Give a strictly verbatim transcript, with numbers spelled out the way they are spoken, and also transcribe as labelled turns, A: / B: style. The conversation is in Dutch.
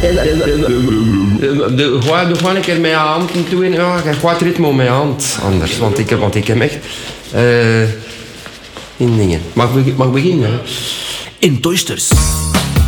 A: De, gewoon, doe gewoon een keer met je hand toe. Ja, ga gewoon het ritme met je hand. Anders, want ik heb, want ik heb echt... Uh, in dingen. Mag ik mag beginnen?
B: In Toysters.